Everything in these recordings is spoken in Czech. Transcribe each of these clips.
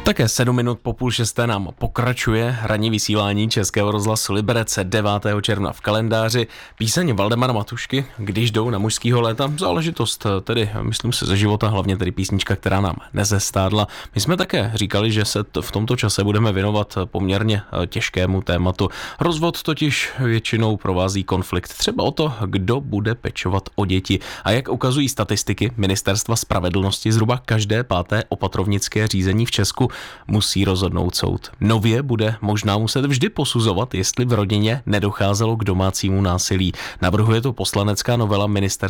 Také 7 minut po 5:30 nám pokračuje ranní vysílání Českého rozhlasu Liberec 9. června v kalendáři. Píseň Valdemara Matušky, Když jdou na mužskýho léta, záležitost tedy, myslím si, ze života, hlavně tedy písnička, která nám nezestárla. My jsme také říkali, že se v tomto čase budeme věnovat poměrně těžkému tématu. Rozvod totiž většinou provází konflikt třeba o to, kdo bude pečovat o děti. A jak ukazují statistiky Ministerstva spravedlnosti, zhruba každé 5. opatrovnické řízení v Česku musí rozhodnout soud. Nově bude možná muset vždy posuzovat, jestli v rodině nedocházelo k domácímu násilí. Navrhuje to poslanecká novela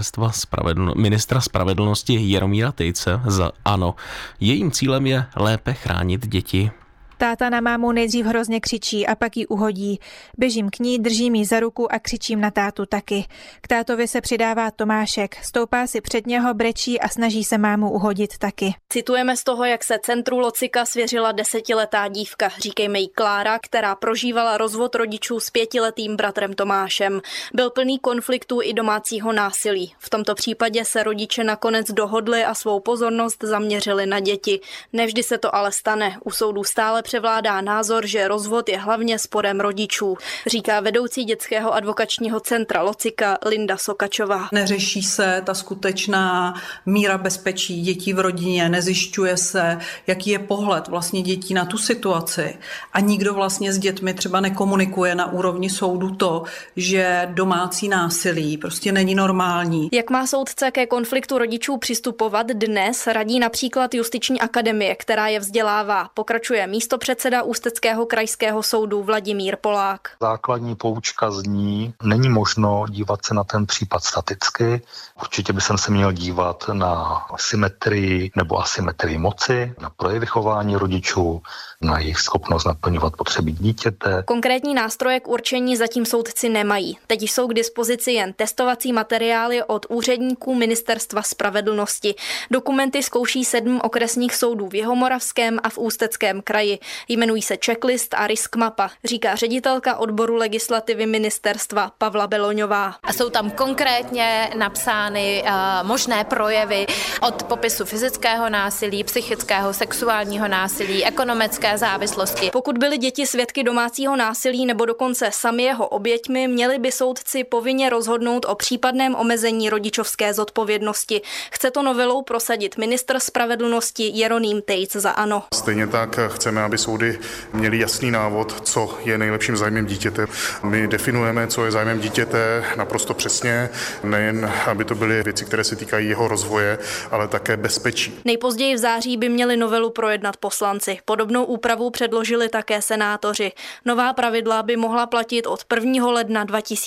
ministra spravedlnosti Jaromíra Tejce za ANO. Jejím cílem je lépe chránit děti. Táta na mámu nejdřív hrozně křičí a pak ji uhodí. Běžím k ní, držím ji za ruku a křičím na tátu taky. K tátovi se přidává Tomášek. Stoupá si před něho, brečí a snaží se mámu uhodit taky. Citujeme z toho, jak se centru Locika svěřila 10letá dívka, říkejme jí Klára, která prožívala rozvod rodičů s 5letým bratrem Tomášem. Byl plný konfliktů i domácího násilí. V tomto případě se rodiče nakonec dohodli a svou pozornost zaměřili na děti. Nevždy se to ale stane. U soudů stále převládá názor, že rozvod je hlavně sporem rodičů, říká vedoucí dětského advokačního centra Locika Linda Sokačová. Neřeší se ta skutečná míra bezpečí dětí v rodině, nezjišťuje se, jaký je pohled vlastně dětí na tu situaci a nikdo vlastně s dětmi třeba nekomunikuje na úrovni soudu to, že domácí násilí prostě není normální. Jak má soudce ke konfliktu rodičů přistupovat dnes, radí například Justiční akademie, která je vzdělává. Pokračuje místopředseda Ústeckého krajského soudu Vladimír Polák. Základní poučka zní, není možno dívat se na ten případ staticky. Určitě by se měl dívat na symetrii nebo asymetrii moci, na projevy chování rodičů, na jejich schopnost naplňovat potřeby dítěte. Konkrétní nástroje k určení zatím soudci nemají. Teď jsou k dispozici jen testovací materiály od úředníků Ministerstva spravedlnosti. Dokumenty zkouší 7 okresních soudů v Jihomoravském a v Ústeckém kraji. Jmenují se checklist a risk mapa, říká ředitelka odboru legislativy ministerstva Pavla Beloňová. A jsou tam konkrétně napsány možné projevy od popisu fyzického násilí, psychického, sexuálního násilí, ekonomické závislosti. Pokud byly děti svědky domácího násilí nebo dokonce sami jeho oběťmi, měli by soudci povinně rozhodnout o případném omezení rodičovské zodpovědnosti. Chce to novelou prosadit ministr spravedlnosti Jeroným Tejc za ANO. Stejně tak chceme, aby soudy měly jasný návod, co je nejlepším zájmem dítěte. My definujeme, co je zájmem dítěte naprosto přesně, nejen aby to byly věci, které se týkají jeho rozvoje, ale také bezpečí. Nejpozději v září by měli novelu projednat poslanci. Podobnou úpravu předložili také senátoři. Nová pravidla by mohla platit od 1. ledna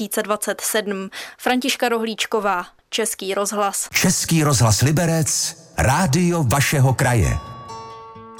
2027. Františka Rohlíčková, Český rozhlas. Český rozhlas Liberec, rádio vašeho kraje.